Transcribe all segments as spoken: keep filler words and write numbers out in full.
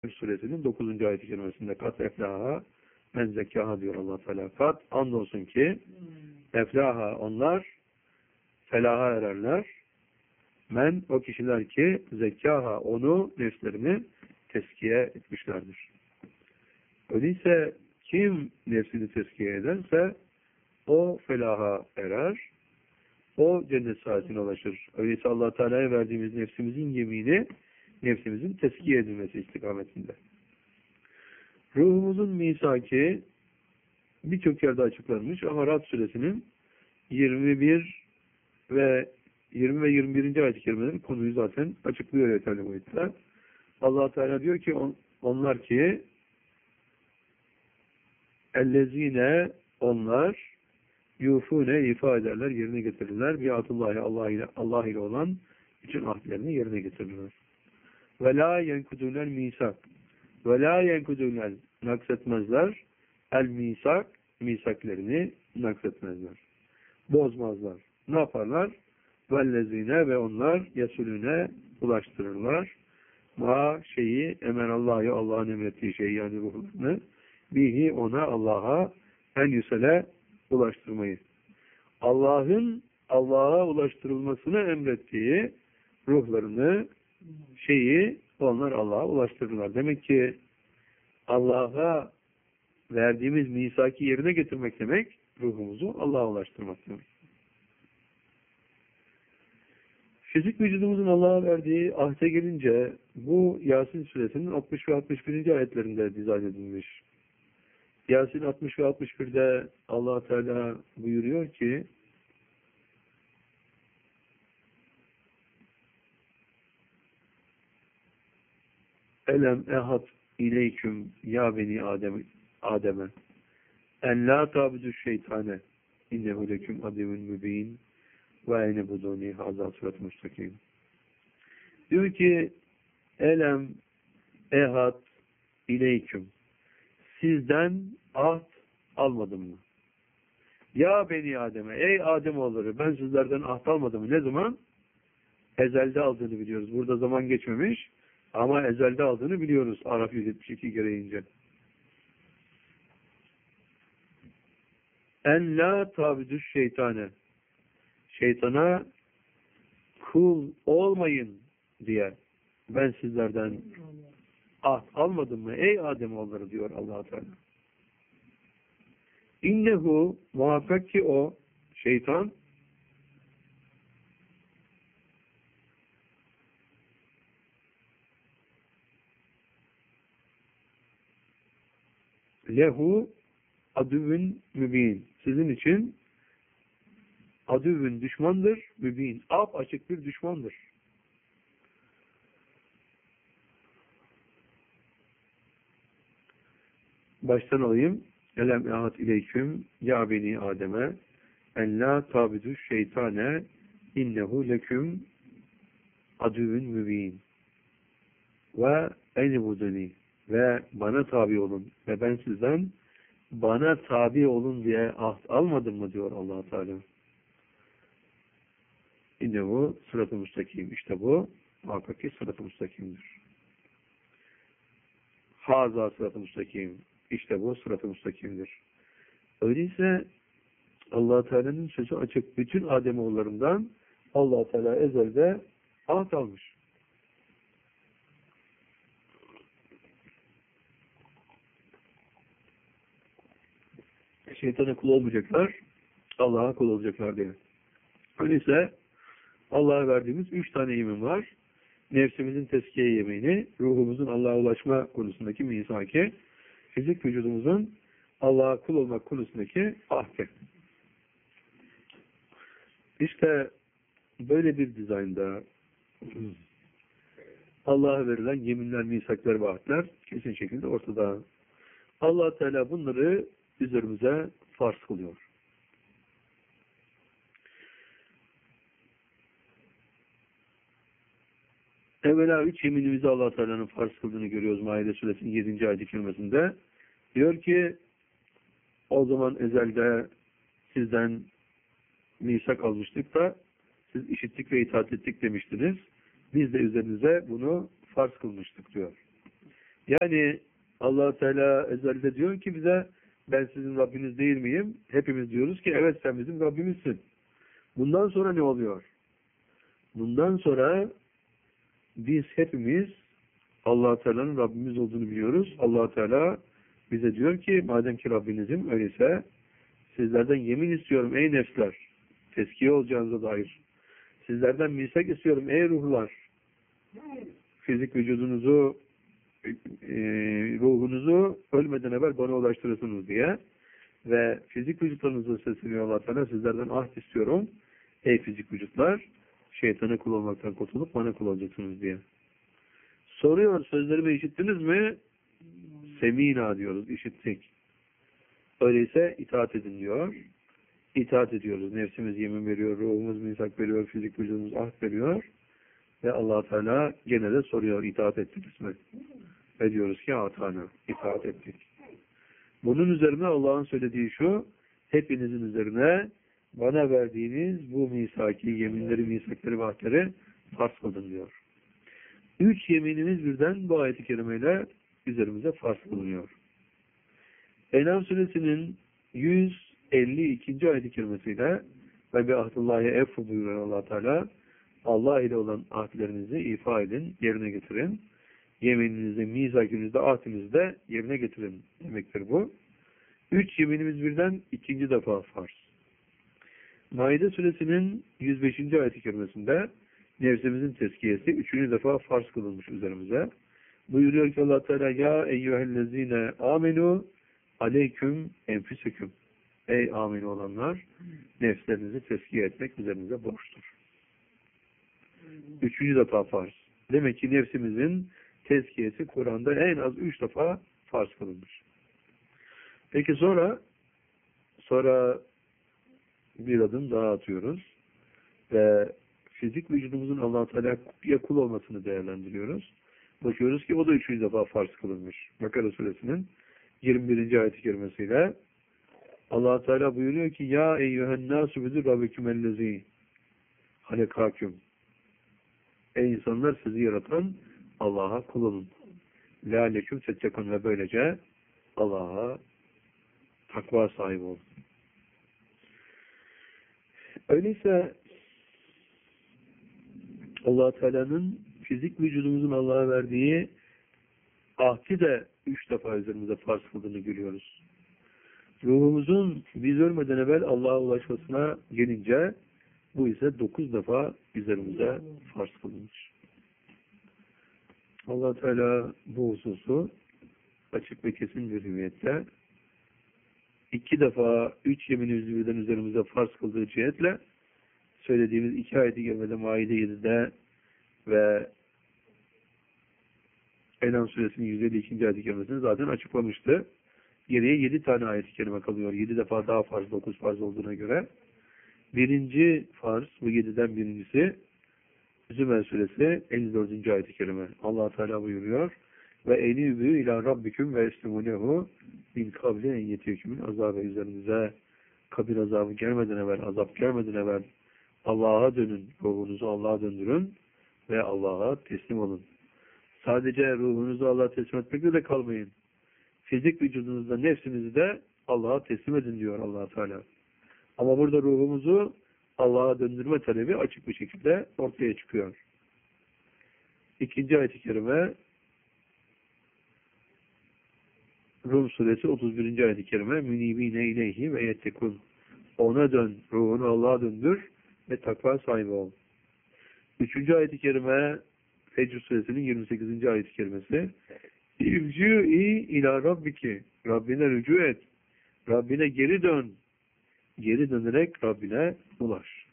Suresinin dokuzuncu ayet-i kerimesinde kat eflaha men zekkaha diyor Allah Teala. Kat andolsun ki eflaha onlar felaha ererler. Men o kişiler ki zekkaha onu nefslerini teskiye etmişlerdir. Öyleyse kim nefsini teskiye ederse o felaha erer. O cennet saadetine ulaşır. Öyleyse Allah Teala'ya verdiğimiz nefsimizin yemini nefsimizin teskiye edilmesi istikametinde. Ruhumuzun misaki birçok yerde açıklanmış ama Ra'd suresinin yirmi bir ve yirmi ve yirmi birinci ayet-i kerimeleri konuyu zaten açıklıyor yeterli boyutta. Allah Teala diyor ki on, onlar ki ellezine onlar yufune ifa ederler, yerine getirirler. Biatullahi Allah ile Allah ile olan bütün ahdlerini yerine getirirler. Ve la yenkudunel misak. Ve la yenkudunel naksetmezler. El misak, misaklerini naksetmezler. Bozmazlar. Ne yaparlar? Vellezine ve onlar yesulüne ulaştırırlar. Ma şeyi emen Allah'ı Allah'ın emrettiği şeyi yani ruhlarını bihi ona Allah'a en yüsele ulaştırmayı. Allah'ın Allah'a ulaştırılmasını emrettiği ruhlarını şeyi onlar Allah'a ulaştırırlar. Demek ki Allah'a verdiğimiz misaki yerine getirmek demek ruhumuzu Allah'a ulaştırmak demek. Fizik vücudumuzun Allah'a verdiği ahde gelince bu Yasin suresinin altmış ve altmış birinci ayetlerinde dizayn edilmiş. Yasin altmış ve altmış birde Allah Teala buyuruyor ki Elem ehad ileyküm ya beni Adem Adem'e en la tabidu şeytane innehu leküm adevün mübin ve ene buduni hazal surat müstakim. Diyor ki elem ehad ileyküm sizden ahd almadım mı? Ya beni Adem'e, ey Ademoğulları ben sizlerden ahd almadım mı? Ne zaman? Ezelde aldığını biliyoruz. Burada zaman geçmemiş ama ezelde aldığını biliyoruz. Araf yüz yetmiş iki gereğince. En la tabidüş şeytane. Şeytana kul olmayın diye ben sizlerden ahd almadım mı? Ey Ademoğulları diyor Allah Teala. İnnehu muhakkak ki o şeytan lehu adüvün mübin. Sizin için adüvün düşmandır, mübin. Ap açık bir düşmandır. Baştan alayım. Elem ehad ileyküm ya beni Adem'e en la tabidu şeytane innehu leküm adüvün mübin ve enibudeni ve bana tabi olun ve ben sizden bana tabi olun diye ahd almadım mı diyor Allah Teala. İnnehu sırat-ı müstakim. İşte bu muhakkak ki sırat-ı müstakimdir. Haza sırat-ı müstakim. İşte bu sırat-ı müstakimdir. Öyleyse Allah Teala'nın sözü açık. Bütün Ademoğullarından Allah Teala ezelde ahd almış. Şeytana kul olmayacaklar, Allah'a kul olacaklar diye. Öyleyse Allah'a verdiğimiz üç tane yemin var. Nefsimizin teskiye yemini, ruhumuzun Allah'a ulaşma konusundaki misaki, fizik vücudumuzun Allah'a kul olmak konusundaki ahde. İşte böyle bir dizaynda Allah'a verilen yeminler, misaklar ve ahdler kesin şekilde ortada. Allah Teala bunları üzerimize farz kılıyor. Evvela üç yeminimizi Allah Teala'nın farz kıldığını görüyoruz Maide suresinin yedinci ayet-i kerimesinde. Diyor ki o zaman ezelde sizden misak almıştık da siz işittik ve itaat ettik demiştiniz. Biz de üzerinize bunu farz kılmıştık diyor. Yani Allah Teala ezelde diyor ki bize, ben sizin Rabbiniz değil miyim? Hepimiz diyoruz ki evet, sen bizim Rabbimizsin. Bundan sonra ne oluyor? Bundan sonra biz hepimiz Allah Teala'nın Rabbimiz olduğunu biliyoruz. Allah Teala bize diyor ki, madem ki Rabbinizim, öyleyse sizlerden yemin istiyorum ey nefsler, tezkiye olacağınıza dair. Sizlerden misak istiyorum ey ruhlar. Fizik vücudunuzu, e, ruhunuzu ölmeden evvel bana ulaştırırsınız diye. Ve fizik vücutlarınızı sesleniyor Allah Teala, sizlerden ahd istiyorum ey fizik vücutlar, şeytana kul olmaktan kurtulup bana kul olacaksınız diye. Soruyor, sözlerimi işittiniz mi? Semina diyoruz, işittik. Öyleyse itaat edin diyor. İtaat ediyoruz. Nefsimiz yemin veriyor, ruhumuz misak veriyor, fizik vücudumuz ahd veriyor. Ve Allah Teala gene de soruyor, itaat ettiniz mi? Ve diyoruz ki atana, itaat ettik. Bunun üzerine Allah'ın söylediği şu, hepinizin üzerine bana verdiğiniz bu misaki, yeminleri, misakları, vaatleri farz kılın diyor. Üç yeminimiz birden bu ayet-i kerimeyle üzerimize farz kılınıyor. En'am suresinin yüz elli ikinci ayet-i kerimesiyle ve bi ahdullahi effu buyuruyor Allah Teala, Allah ile olan ahdlerinizi ifa edin, yerine getirin. Yemininizi, mizakınızda, ahdinizde yerine getirin demektir bu. Üç yeminimiz birden ikinci defa farz. Maide suresinin yüz beşinci ayet-i kerimesinde nefsimizin tezkiyesi üçüncü defa farz kılınmış üzerimize. Buyuruyor ki Allah Teala, ya eyyühellezine amenu aleyküm enfüseküm. Ey amin olanlar, nefslerinizi tezkiye etmek üzerinize borçtur. Üçüncü defa farz. Demek ki nefsimizin tezkiyesi Kur'an'da en az üç defa farz kılınmış. Peki sonra sonra bir adım daha atıyoruz ve fizik vücudumuzun Allah Teala'ya kul olmasını değerlendiriyoruz. Bakıyoruz ki o da üçüncü defa farz kılınmış. Bakara suresinin yirmi birinci ayet-i kerimesiyle Allah Teala buyuruyor ki, ya eyyühen nâsü büdür rabbikümellezî halekâküm. Ey insanlar, sizi yaratan Allah'a kul olun. Lealeküm tettekun, ve böylece Allah'a takva sahibi olun. Öyleyse Allah Teala'nın fizik vücudumuzun Allah'a verdiği ahdi de üç defa üzerimize farz kıldığını görüyoruz. Ruhumuzun biz ölmeden evvel Allah'a ulaşmasına gelince bu ise dokuz defa üzerimize farz kılınmış. Allah Teala bu hususu açık ve kesin bir rivayette iki defa üç yeminimizi birden üzerimize farz kıldığı cihetle söylediğimiz iki ayet-i kerimede Maide yedide ve En'am suresinin yüz elli ikinci ayet-i kerimesini zaten açıklamıştı. Geriye yedi tane ayet-i kerime kalıyor. Yedi defa daha farz, dokuz farz olduğuna göre. Birinci farz, bu yediden birincisi Zümer suresi elli dördüncü ayet-i kerime. Allah Teala buyuruyor ve enîbû ilâ rabbiküm ve eslimûnehu min kabli en yetîkümün azabı, üzerinize kabir azabı gelmeden evvel, azap gelmeden evvel Allah'a dönün, ruhunuzu Allah'a döndürün ve Allah'a teslim olun. Sadece ruhunuzu Allah'a teslim etmekle de kalmayın. Fizik vücudunuzda, nefsinizi de Allah'a teslim edin diyor Allah Teala. Ama burada ruhumuzu Allah'a döndürme talebi açık bir şekilde ortaya çıkıyor. İkinci ayet-i kerime Rum suresi otuz birinci ayet-i kerime münibine ileyhi ve yettekun. Ona dön, ruhunu Allah'a döndür ve takva sahibi ol. Üçüncü ayet-i kerime Fecr suresinin yirmi sekizinci ayet-i kerimesi İrcû'i ilâ rabbiki. Rabbine rücu et. Rabbine geri dön. Geri dönerek Rabbine ulaş.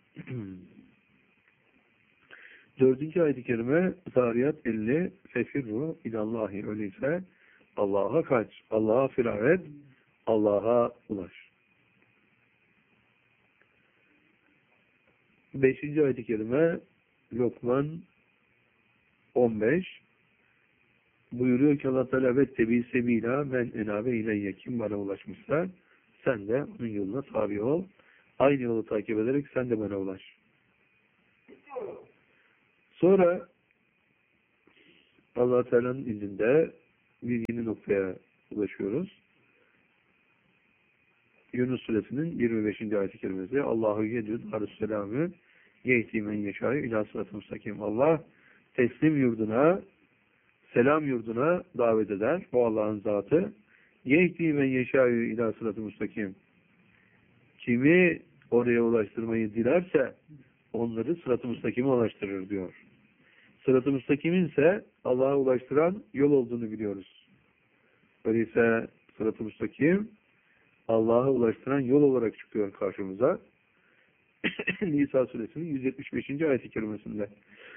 Dördüncü ayet-i kerime Zariyat elli Fefirru ilallahi. Öyleyse Allah'a kaç. Allah'a firar et. Allah'a ulaş. Beşinci ayet-i kerime Lokman on beş buyuruyor ki Allah Teala vettebi sebila men enabe ileyye. Kim bana ulaşmışsa sen de onun yoluna tabi ol. Aynı yolu takip ederek sen de bana ulaş. Sonra Allah Teala'nın izinde bir yeni noktaya ulaşıyoruz. Yunus suresinin yirmi beşinci ayet-i kerimesi Allahu yedü darüsselamü yehdi men yeşâ'yü ilâ sırat-ı müstakim. Allah teslim yurduna, selam yurduna davet eder. Bu Allah'ın zatı. Yehdi men yeşâ'yü ilâ sırat-ı müstakim. Kimi oraya ulaştırmayı dilerse onları sırat-ı müstakime ulaştırır diyor. Sırat-ı müstakimin ise Allah'a ulaştıran yol olduğunu biliyoruz. Öyleyse sırat-ı müstakim Allah'a ulaştıran yol olarak çıkıyor karşımıza. Nisa suresinin yüz yetmiş beşinci ayet-i kerimesinde.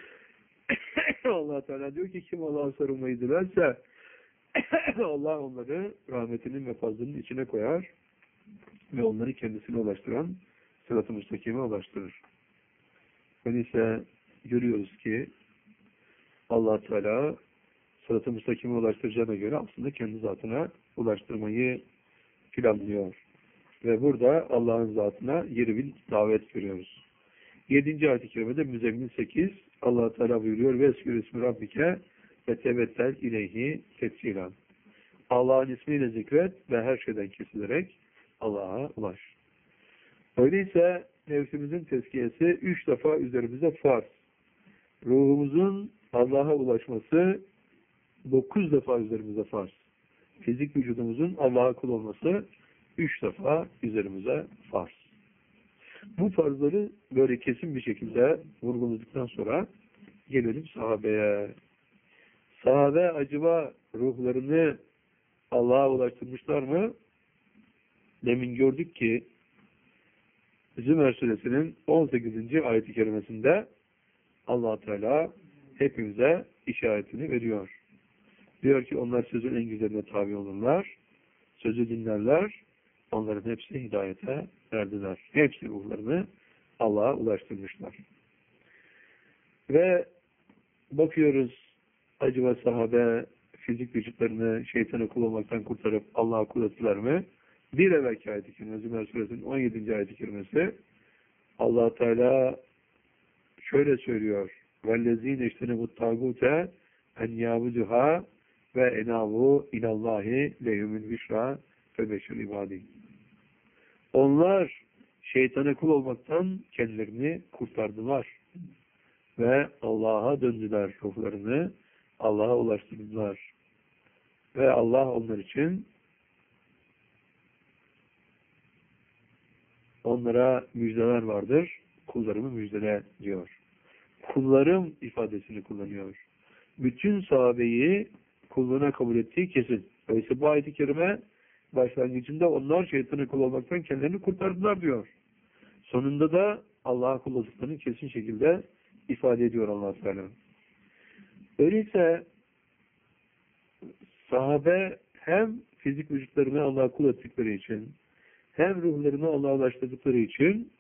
Allah Teala diyor ki kim Allah'a sarılmayı dilerse Allah onları rahmetinin ve fazlının içine koyar ve onları kendisine ulaştıran sırat-ı müstakime ulaştırır. Öyleyse görüyoruz ki Allah Teala sırat-ı müstakime ulaştıracağına göre aslında kendi zatına ulaştırmayı planlıyor. Ve burada Allah'ın zatına yeri bir davet görüyoruz. Yedinci ayet-i kerimede Müzzemmil sekiz Allah Teala buyuruyor ve eskür ismi Rabbike ve tebettel ileyhi tefsilan. Allah'ın ismiyle zikret ve her şeyden kesilerek Allah'a ulaş. Öyleyse nefsimizin tezkiyesi üç defa üzerimize farz. Ruhumuzun Allah'a ulaşması dokuz defa üzerimize farz. Fizik vücudumuzun Allah'a kul olması üç defa üzerimize farz. Bu farzları böyle kesin bir şekilde vurguladıktan sonra gelelim sahabeye. Sahabe acaba ruhlarını Allah'a ulaştırmışlar mı? Demin gördük ki Zümer suresinin on sekizinci ayet-i kerimesinde Allah Teala hepimize işaretini veriyor. Diyor ki onlar sözün en güzeline tabi olurlar, sözü dinlerler, onların hepsi hidayete erdiler. Hepsi ruhlarını Allah'a ulaştırmışlar. Ve bakıyoruz acaba sahabe fizik vücutlarını şeytana kul olmaktan kurtarıp Allah'a kul ettiler mi? Bir evvelki ayet-i kerime, Zümer suresinin on yedinci ayet-i kerimesi Allah Teala şöyle söylüyor: وَالَّذ۪ينَ اِشْتَنَبُ الطَّاغُوتَ اَنْ يَعْبُدُهَا ve enavu ilallahi lehumul büşra ve beşir ibadi. Onlar şeytana kul olmaktan kendilerini kurtardılar ve Allah'a döndüler, ruhlarını Allah'a ulaştırdılar. Ve Allah onlar için onlara müjdeler vardır. Kullarımı müjdele diyor. Kullarım ifadesini kullanıyor. Bütün sahabeyi kulluğuna kabul ettiği kesin. Öyleyse bu ayet-i kerime başlangıcında onlar şeytana kul olmaktan kendilerini kurtardılar diyor. Sonunda da Allah'a kul olduklarını kesin şekilde ifade ediyor Allah Teala. Öyleyse sahabe hem fizik vücutlarını Allah'a kul ettikleri için hem ruhlarını Allah'a ulaştırdıkları için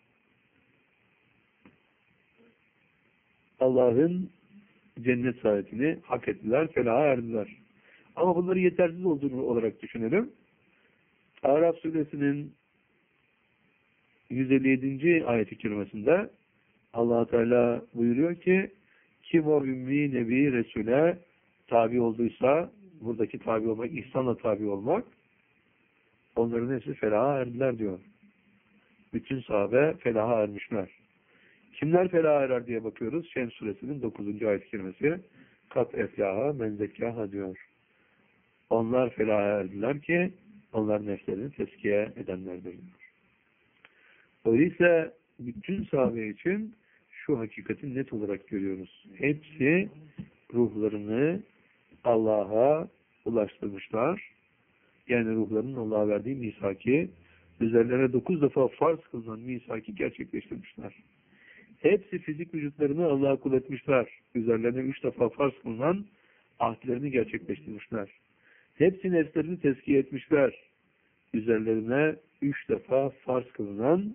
Allah'ın cennet saadetini hak ettiler, felaha erdiler. Ama bunları yetersiz olduğunu olarak düşünelim. Araf suresinin yüz elli yedinci ayet-i kerimesinde Allah Teala buyuruyor ki kim o ümmi nebi Resul'e tabi olduysa, buradaki tabi olmak, ihsanla tabi olmak, onların hepsi felaha erdiler diyor. Bütün sahabe felaha ermişler. Kimler felaha erer diye bakıyoruz. Şems suresinin dokuzuncu ayet-i kerimesi kat eflaha men zekkaha diyor. Onlar felaha erdiler ki onlar nefslerini tezkiye edenlerdir diyor. Öyleyse bütün sahabe için şu hakikati net olarak görüyoruz. Hepsi ruhlarını Allah'a ulaştırmışlar. Yani ruhlarının Allah'a verdiği misaki, üzerlerine dokuz defa farz kılınan misaki gerçekleştirmişler. Hepsi fizik vücutlarını Allah'a kul etmişler. Üzerlerine üç defa farz kılınan ahdlerini gerçekleştirmişler. Hepsi nefslerini tezkiye etmişler. Üzerlerine üç defa farz kılınan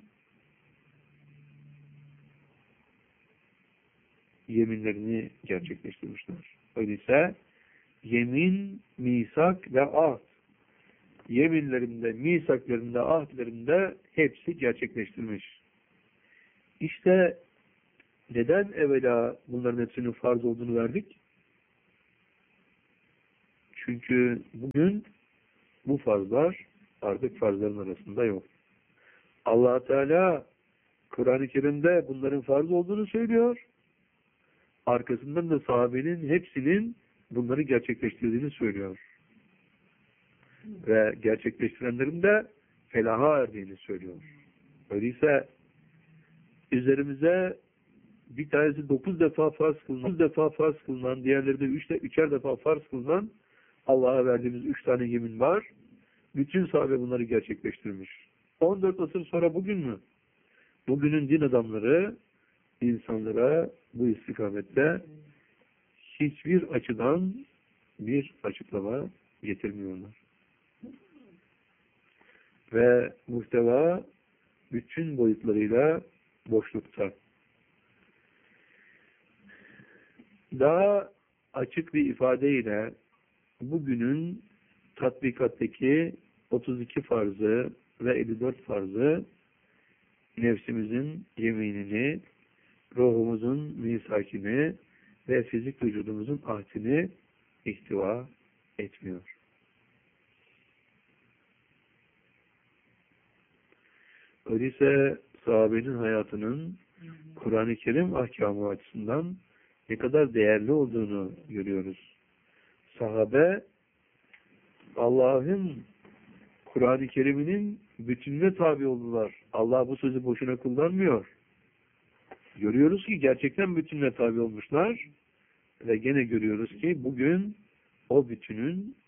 yeminlerini gerçekleştirmişler. Öyleyse yemin, misak ve ahd. Yeminlerinde, misaklarında, ahdlerinde hepsi gerçekleştirmiş. İşte neden evvela bunların hepsinin farz olduğunu verdik? Çünkü bugün bu farzlar artık farzların arasında yok. Allah Teala Kur'an-ı Kerim'de bunların farz olduğunu söylüyor. Arkasından da sahabenin hepsinin bunları gerçekleştirdiğini söylüyor. Ve gerçekleştirenlerin de felaha erdiğini söylüyor. Öyleyse üzerimize bir tanesi dokuz defa farz kılınan, dokuz defa farz kılınan, diğerleri de üç de, üçer defa farz kılınan Allah'a verdiğimiz üç tane yemin var. Bütün sahabe bunları gerçekleştirmiş. on dört asır sonra bugün mü? Bugünün din adamları insanlara bu istikamette hiçbir açıdan bir açıklama getirmiyorlar. Ve muhteva bütün boyutlarıyla boşlukta. Daha açık bir ifadeyle bugünün tatbikattaki otuz iki farzı ve elli dört farzı nefsimizin yeminini, ruhumuzun misakini ve fizik vücudumuzun ahdini ihtiva etmiyor. Öyleyse sahabenin hayatının Kur'an-ı Kerim ahkamı açısından ne kadar değerli olduğunu görüyoruz. Sahabe Allah'ın Kur'an-ı Kerim'inin bütününe tabi oldular. Allah bu sözü boşuna kullanmıyor. Görüyoruz ki gerçekten bütününe tabi olmuşlar ve gene görüyoruz ki bugün o bütünün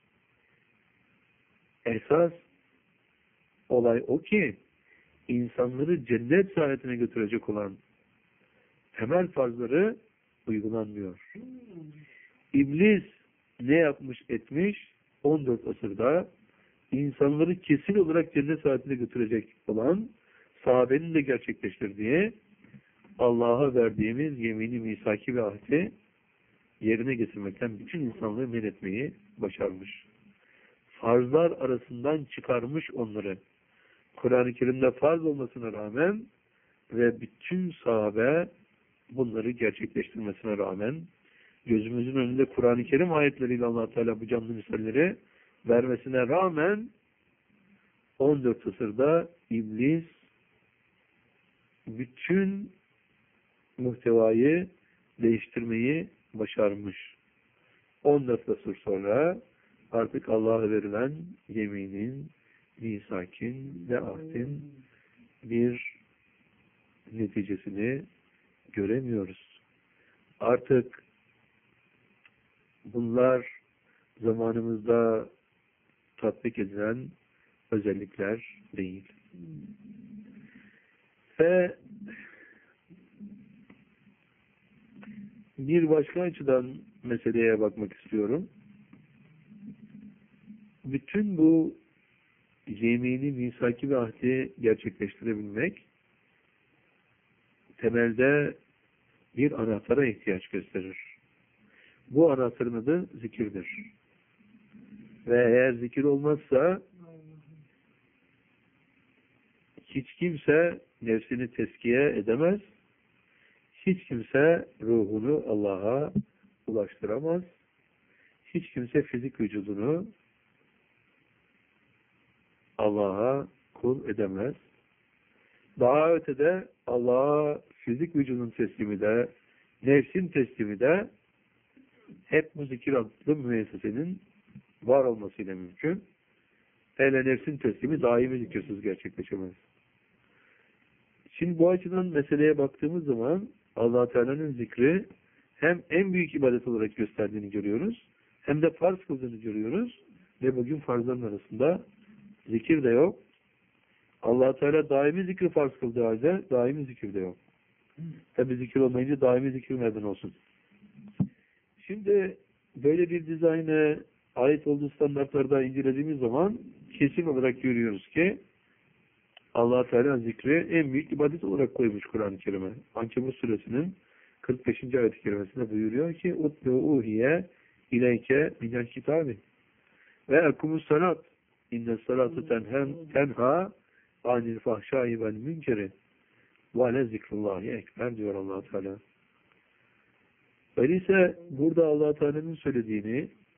esas olay o ki insanları cennet saadetine götürecek olan temel farzları uygulanmıyor. İblis ne yapmış etmiş? on dört asırda insanları kesin olarak cennet saadetine götürecek olan sahabenin de gerçekleştirdiği Allah'a verdiğimiz yemini, misaki ve ahdi yerine getirmekten bütün insanlığı men etmeyi başarmış. Farzlar arasından çıkarmış onları. Kur'an-ı Kerim'de farz olmasına rağmen ve bütün sahabe bunları gerçekleştirmesine rağmen gözümüzün önünde Kur'an-ı Kerim ayetleriyle Allah Teala bu canlı misalleri vermesine rağmen on dört asırda İblis bütün muhtevayı değiştirmeyi başarmış. on dört asır sonra artık Allah'a verilen yeminin, misakin ve ahdin bir neticesini göremiyoruz. Artık bunlar zamanımızda tatbik edilen özellikler değil. Ve bir başka açıdan meseleye bakmak istiyorum. Bütün bu yemini, misaki ve ahdi gerçekleştirebilmek temelde bir anahtara ihtiyaç gösterir. Bu anahtarın adı zikirdir. Ve eğer zikir olmazsa hiç kimse nefsini teskiye edemez. Hiç kimse ruhunu Allah'a ulaştıramaz. Hiç kimse fizik vücudunu Allah'a kul edemez. Daha ötede Allah'a fizik vücudun teslimi de, nefsin teslimi de hep bu zikir adlı müessesenin var olmasıyla mümkün. Hele nefsin teslimi daimi zikirsiz gerçekleşemez. Şimdi bu açıdan meseleye baktığımız zaman Allah Teala'nın zikri hem en büyük ibadet olarak gösterdiğini görüyoruz, hem de farz kıldığını görüyoruz ve bugün farzların arasında zikir de yok. Allah Teala daimi zikri farz kıldığı halde daimi zikir de yok. Tabi zikir olmayınca daimi zikir nereden olsun? Şimdi böyle bir dizayna ait olduğu standartlarda incelediğimiz zaman kesin olarak görüyoruz ki Allah Teala zikri en büyük ibadet olarak koymuş Kur'an-ı Kerim'e. Ankebut suresinin kırk beşinci ayet-i kerimesinde buyuruyor ki utlu uhiye ileyke minel kitabi ve ekumus salat inne salatu tenhem tenha anil fahşai vel münkeri ve le zikrullahi ekber diyor Allah Teala. Öyleyse burada Allah Teala'nın söylediğini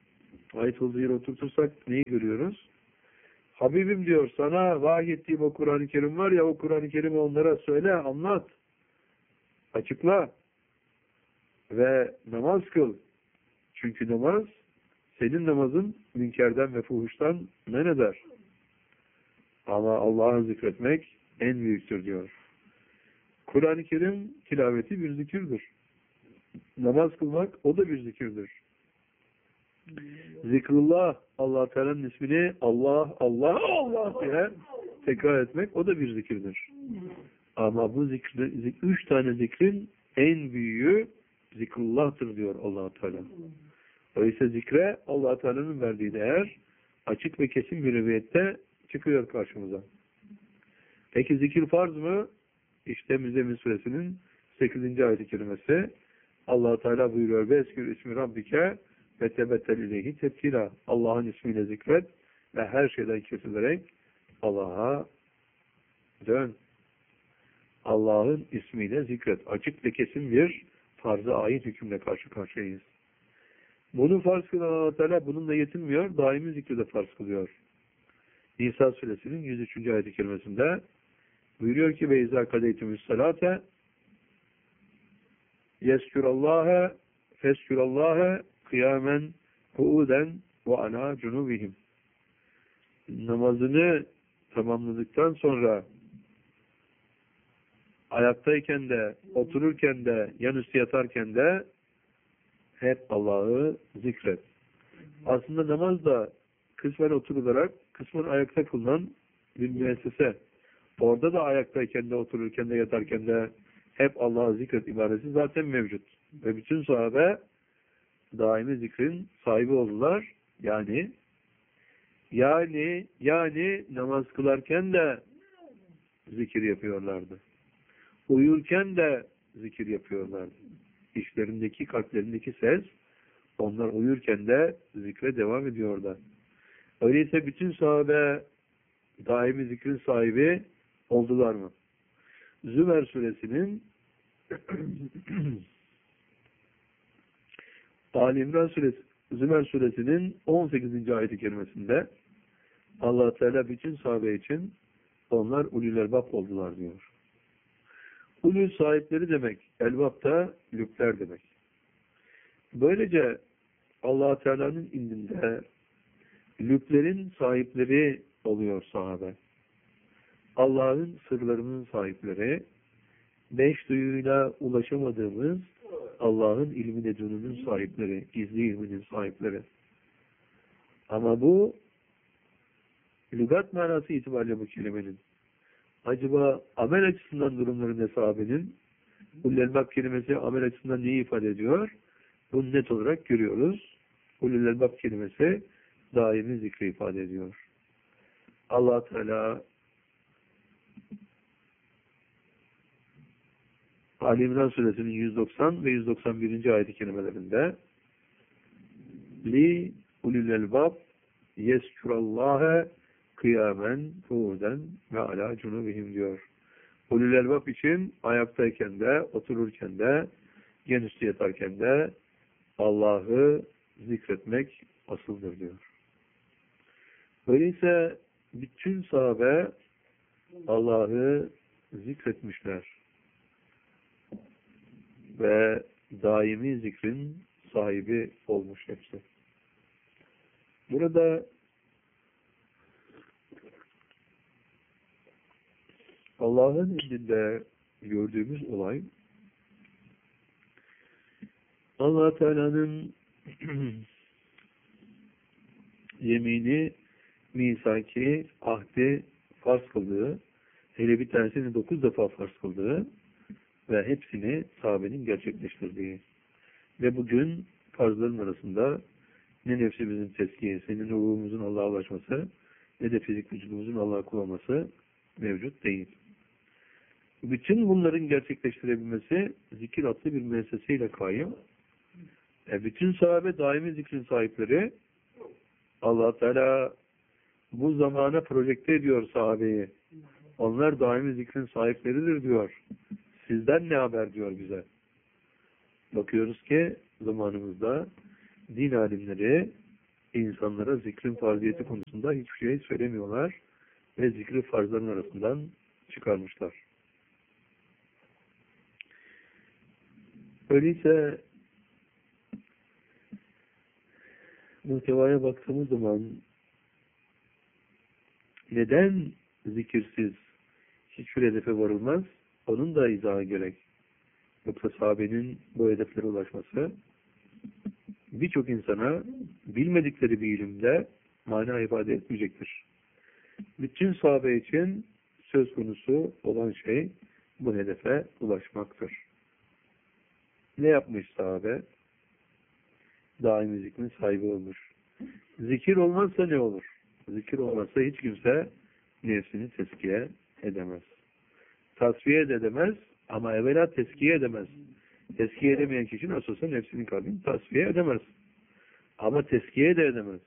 Ayet-ül Zihir'e oturtursak neyi görüyoruz? Habibim diyor, sana vahyettiğim o Kur'an-ı Kerim var ya, o Kur'an-ı Kerim'i onlara söyle, anlat, açıkla ve namaz kıl. Çünkü namaz, senin namazın münkerden ve fuhuştan men eder. Ama Allah'ı zikretmek en büyüktür diyor. Kur'an-ı Kerim tilaveti bir zikirdir. Namaz kılmak o da bir zikirdir. Zikrullah, Allah Teala'nın ismini Allah, Allah, Allah diye tekrar etmek o da bir zikirdir. Ama bu zikri, zik, üç tane zikrin en büyüğü zikrullah'tır diyor Allah Teala. Öyleyse zikre Allah Teala'nın verdiği değer açık ve kesin bir rivayette çıkıyor karşımıza. Peki zikir farz mı? İşte Müzzemmil Suresinin sekizinci ayet-i kerimesi. Allah Teala buyuruyor: "Ve eskür ismi Rabbike ve tebettel ileyhi tebkila." Allah'ın ismiyle zikret ve her şeyden kesilerek Allah'a dön. Allah'ın ismiyle zikret. Açık ve kesin bir farz-ı ayet hükümle karşı karşıyayız. Bunu farz kılan Allah Teala bununla yetinmiyor, daimi zikri de farz kılıyor. Nisa Suresinin yüz üçüncü ayet-i kerimesinde buyuruyor ki: "Ve izâ kadeytumü's salâte yeskürallâhe feskürallâhe kıyamen kuuden ve alâ cunubihim." Namazını tamamladıktan sonra ayaktayken de, otururken de, yanüstü yatarken de hep Allah'ı zikret. Aslında namaz da kısmen oturularak, kısmen ayakta kılınan bir müessese. Orada da ayaktayken de, otururken de, yatarken de hep Allah'ı zikret ibaresi zaten mevcut. Ve bütün sahabe daimi zikrin sahibi oldular. Yani yani yani namaz kılarken de zikir yapıyorlardı. Uyurken de zikir yapıyorlardı. İşlerindeki, kalplerindeki ses, onlar uyurken de zikre devam ediyorlar. Öyleyse bütün sahabe daimi zikrin sahibi oldular mı? Zümer Suresinin Ali İmran Suresi, Zümer Suresinin on sekizinci ayet-i kerimesinde Allah Teala bütün sahabe için onlar ulul elbab oldular diyor. Ulul sahipleri demek, elbab da lübler demek. Böylece Allah Teala'nın indinde lüblerin sahipleri oluyor sahabe. Allah'ın sırlarının sahipleri, beş duyuyla ulaşamadığımız Allah'ın ilmi ledununun sahipleri, gizli ilminin sahipleri. Ama bu lügat manası itibariyle bu kelimenin. Acaba amel açısından durumları ne sahabenin? Ulul elbab kelimesi amel açısından neyi ifade ediyor? Bunu net olarak görüyoruz. Ulul elbab kelimesi daimi zikri ifade ediyor. Allah Teala Ali İmran Suresinin yüz doksan ve yüz doksan birinci ayet-i kerimelerinde li ulul elbab yeskurallaha kıyamen huuden ve ala cunubihim diyor. Ulul elbab için ayaktayken de, otururken de, genüstü yatarken de Allah'ı zikretmek asıldır diyor. Öyleyse bütün sahabe Allah'ı zikretmişler ve daimi zikrin sahibi olmuş hepsi. Burada Allah'ın indinde gördüğümüz olay Allah Teala'nın yemini, misaki, ahdi farz kıldığı, hele bir tanesini dokuz defa farz kıldığı ve hepsini sahabenin gerçekleştirdiği. Ve bugün farzların arasında ne nefsimizin tezkiyesi, ne ruhumuzun Allah'a ulaşması, ne de fizik vücudumuzun Allah'a kullanması mevcut değil. Bütün bunların gerçekleştirebilmesi zikir adlı bir müesseseyle kaim. E bütün sahabe daimi zikrin sahipleri. Allah Teala bu zamana projekte ediyor sahabeyi. Onlar daimi zikrin sahipleridir diyor. Sizden ne haber diyor bize. Bakıyoruz ki zamanımızda din alimleri insanlara zikrin farziyeti konusunda hiçbir şey söylemiyorlar ve zikri farzların arasından çıkarmışlar. Öyleyse muhtevaya baktığımız zaman neden zikirsiz hiçbir hedefe varılmaz? Onun da izahı gerek. Yoksa sahabenin bu hedeflere ulaşması birçok insana bilmedikleri bir ilimde mana ifade etmeyecektir. Bütün sahabe için söz konusu olan şey bu hedefe ulaşmaktır. Ne yapmış sahabe? Daimi zikrin sahibi olmuş. Zikir olmazsa ne olur? Zikir olmazsa hiç kimse nefsini teskiye edemez. Tasfiye de edemez ama evvela teskiye edemez. Teskiye edemeyen kişi nasıl olsa nefsinin kalbini tasfiye edemez. Ama teskiye de edemez.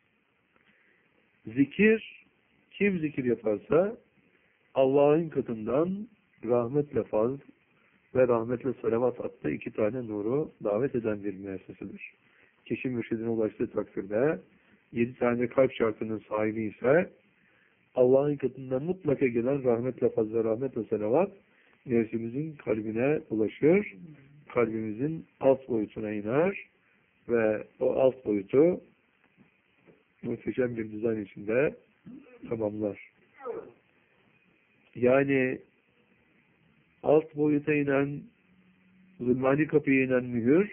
Zikir, kim zikir yaparsa Allah'ın katından rahmetle fazl ve rahmetle salavat adlı iki tane nuru davet eden bir müessesedir. Kişi mürşidine ulaştığı takdirde yedi tane kalp şartının sahibi ise Allah'ın katından mutlaka gelen rahmetle fazl ve rahmetle salavat nefsimizin kalbine ulaşır, kalbimizin alt boyutuna iner ve o alt boyutu muhteşem bir dizayn içinde tamamlar. Yani alt boyuta inen, zulmani kapıya inen mühür,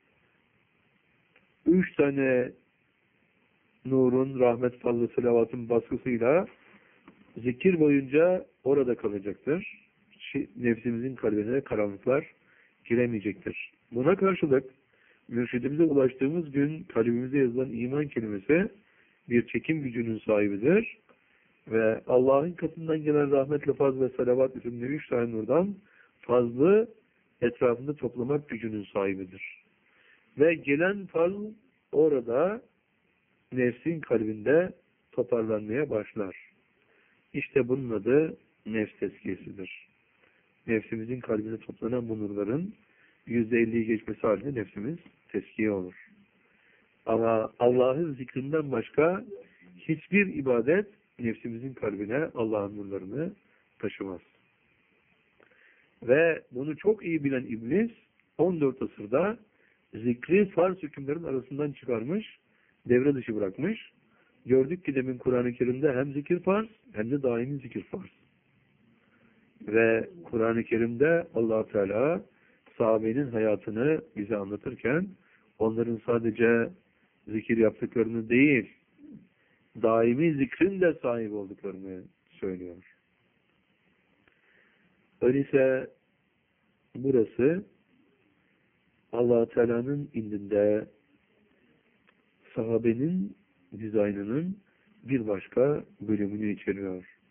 üç tane nurun, rahmet, fazla, salavatın baskısıyla zikir boyunca orada kalacaktır. Nefsimizin kalbine karanlıklar giremeyecektir. Buna karşılık mürşidimize ulaştığımız gün kalbimize yazılan iman kelimesi bir çekim gücünün sahibidir. Ve Allah'ın katından gelen rahmetle fazl ve salavat isimli üç tane nurdan fazlı etrafında toplamak gücünün sahibidir. Ve gelen fazl orada nefsin kalbinde toparlanmaya başlar. İşte bunun adı nefs tezkiyesidir. Nefsimizin kalbine toplanan bu nurların yüzde elliyi geçmesi halinde nefsimiz tezkiye olur. Ama Allah'ın zikrinden başka hiçbir ibadet nefsimizin kalbine Allah'ın nurlarını taşımaz. Ve bunu çok iyi bilen iblis on dört asırda zikri farz hükümlerin arasından çıkarmış, devre dışı bırakmış. Gördük ki demin Kur'an-ı Kerim'de hem zikir farz hem de daimi zikir farz. Ve Kur'an-ı Kerim'de Allah Teala sahabenin hayatını bize anlatırken onların sadece zikir yaptıklarını değil, daimi zikrin de sahip olduklarını söylüyor. Öyleyse burası Allah Teala'nın indinde sahabenin dizaynının bir başka bölümünü içeriyor.